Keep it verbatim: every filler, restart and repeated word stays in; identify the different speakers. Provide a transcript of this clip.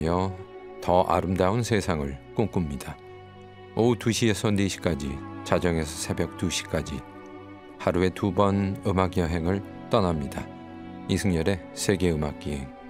Speaker 1: 더 아름다운 세상을 꿈꿉니다. 오후 두 시에서 네 시까지, 자정에서 새벽 두 시까지 하루에 두 번 음악 여행을 떠납니다. 이승열의 세계음악기행.